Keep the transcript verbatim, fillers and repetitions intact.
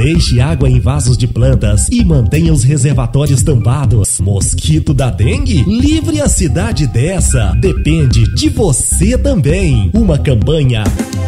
Deixe água em vasos de plantas e mantenha os reservatórios tampados. Mosquito da dengue? Livre a cidade dessa. Depende de você também. Uma campanha